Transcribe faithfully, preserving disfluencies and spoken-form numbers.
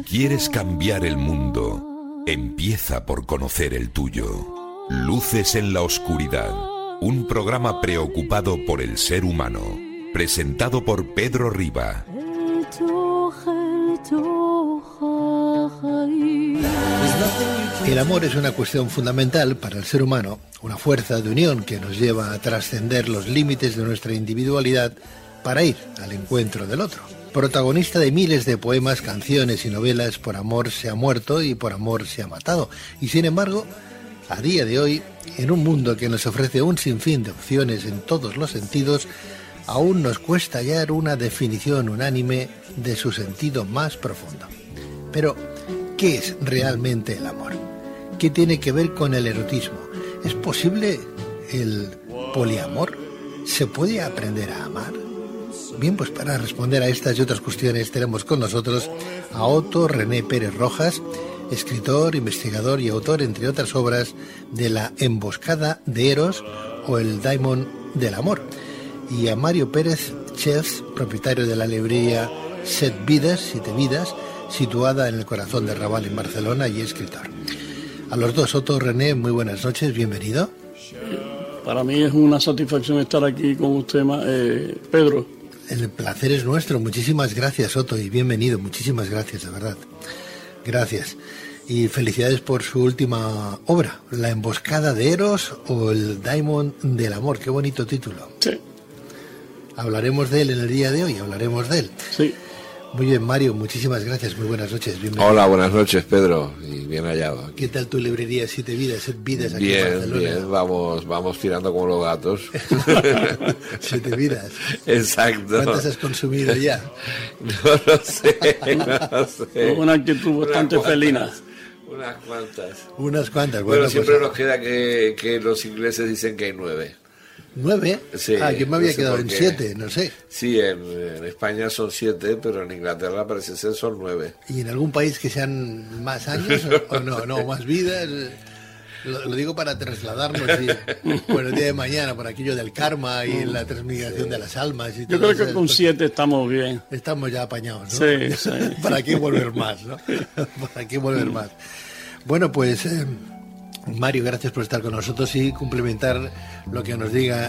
¿Quieres cambiar el mundo? Empieza por conocer el tuyo. Luces en la oscuridad. Un programa preocupado por el ser humano. Presentado por Pedro Riba. El amor es una cuestión fundamental para el ser humano, una fuerza de unión que nos lleva a trascender los límites de nuestra individualidad para ir al encuentro del otro. Protagonista de miles de poemas, canciones y novelas, por amor se ha muerto y por amor se ha matado. Y sin embargo, a día de hoy, en un mundo que nos ofrece un sinfín de opciones en todos los sentidos, aún nos cuesta hallar una definición unánime de su sentido más profundo. Pero, ¿qué es realmente el amor? ¿Qué tiene que ver con el erotismo? ¿Es posible el poliamor? ¿Se puede aprender a amar? Bien, pues para responder a estas y otras cuestiones tenemos con nosotros a Otto René Pérez Rojas, escritor, investigador y autor, entre otras obras, de La emboscada de Eros o El Daimon del amor, y a Mario Pérez Chefs, propietario de la librería Set Vidas, Siete Vidas, situada en el corazón de Raval en Barcelona, y escritor. A los dos, Otto, René, muy buenas noches, bienvenido. Para mí es una satisfacción estar aquí con usted, eh, Pedro. El placer es nuestro, muchísimas gracias, Otto, y bienvenido, muchísimas gracias, de verdad. Gracias. Y felicidades por su última obra, La emboscada de Eros o El Daimon del amor, qué bonito título. Sí. Hablaremos de él en el día de hoy, hablaremos de él. Sí. Muy bien, Mario, muchísimas gracias, muy buenas noches, bienvenido. Hola, buenas noches, Pedro, y bien hallado aquí. ¿Qué tal tu librería Siete Vidas, Set Vidas aquí bien, en Barcelona? Bien, vamos, vamos tirando como los gatos. Siete Vidas. Exacto. ¿Cuántas has consumido ya? No lo sé, no sé. Una actitud bastante Unas felina. Unas cuantas. Unas cuantas, Bueno, bueno, siempre pues, nos queda que, que los ingleses dicen que hay nueve. ¿Nueve? Sí, ah, que me había no sé quedado por en qué. siete, no sé. Sí, en, en España son siete, pero en Inglaterra parece ser son nueve. ¿Y en algún país que sean más años o, o no? No, más vidas. Lo, lo digo para trasladarnos y, bueno, el día de mañana, por aquello del karma y la transmigración Sí. de las almas. Y Yo todo creo que eso, con pues, siete estamos bien. estamos ya apañados, ¿no? Sí, sí. ¿Para qué volver más, no? ¿Para qué volver más? Bueno, pues, eh, Mario, gracias por estar con nosotros y complementar lo que nos diga